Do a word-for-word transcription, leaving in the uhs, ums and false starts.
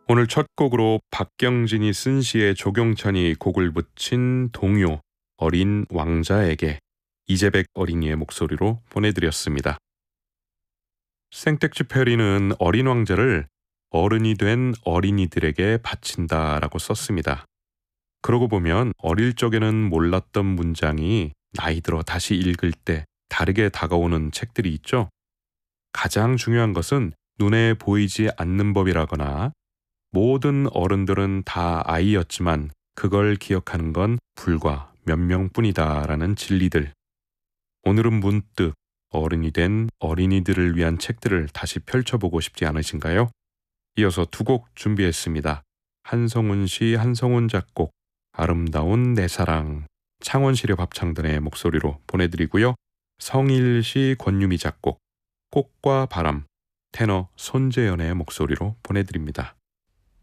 오늘 첫 곡으로 박경진이 쓴 시에 조경찬이 곡을 붙인 동요 어린 왕자에게 이재백 어린이의 목소리로 보내드렸습니다. 생텍쥐 페리는 어린 왕자를 어른이 된 어린이들에게 바친다라고 썼습니다. 그러고 보면 어릴 적에는 몰랐던 문장이 나이 들어 다시 읽을 때 다르게 다가오는 책들이 있죠. 가장 중요한 것은 눈에 보이지 않는 법이라거나 모든 어른들은 다 아이였지만 그걸 기억하는 건 불과 몇 명뿐이다라는 진리들. 오늘은 문득 어른이 된 어린이들을 위한 책들을 다시 펼쳐보고 싶지 않으신가요? 이어서 두 곡 준비했습니다. 한성운 시, 한성운 작곡, 아름다운 내 사랑, 창원시립 합창단의 목소리로 보내드리고요. 성일 시, 권유미 작곡, 꽃과 바람, 테너 손재현의 목소리로 보내드립니다.